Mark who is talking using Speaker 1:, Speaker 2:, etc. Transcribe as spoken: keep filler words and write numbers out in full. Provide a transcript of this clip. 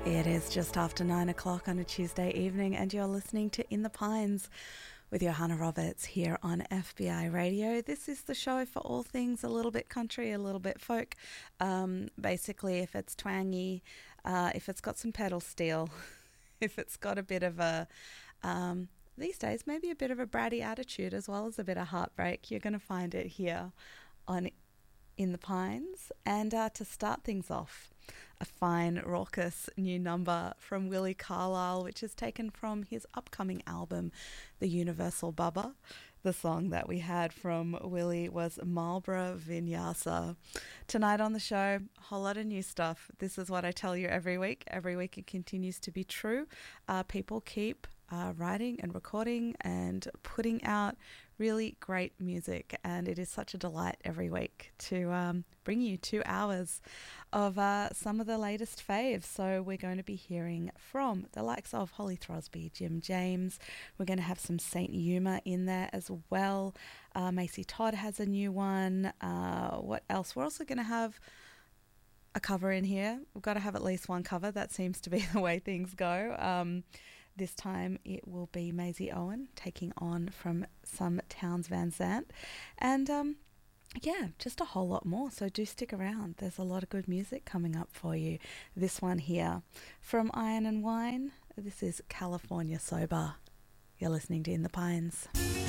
Speaker 1: It is just after nine o'clock on a Tuesday evening, and you're listening to In the Pines with Johanna Roberts here on F B I Radio. This is the show for all things a little bit country, a little bit folk. Um, basically, if it's twangy, uh, if it's got some pedal steel, if it's got a bit of a, um, these days, maybe a bit of a bratty attitude as well as a bit of heartbreak, you're going to find it here on In the Pines. And uh, to start things off, a fine, raucous new number from Willie Carlisle, which is taken from his upcoming album, The Universal Bubba. The song that we had from Willie was Marlborough Vinyasa. Tonight on the show, a whole lot of new stuff. This is what I tell you every week. Every week it continues to be true. Uh, people keep Uh, writing and recording and putting out really great music, and it is such a delight every week to um, bring you two hours of uh, some of the latest faves. So we're going to be hearing from the likes of Holly Throsby, Jim James. We're going to have some Saint Yuma in there as well. Uh, Macy Todd has a new one. Uh, what else? We're also going to have a cover in here. We've got to have at least one cover. That seems to be the way things go. Um, this time it will be Maisie Owen taking on from some Towns Van Zandt. And um, yeah, just a whole lot more. So do stick around. There's a lot of good music coming up for you. This one here from Iron and Wine. This is California Sober. You're listening to In the Pines.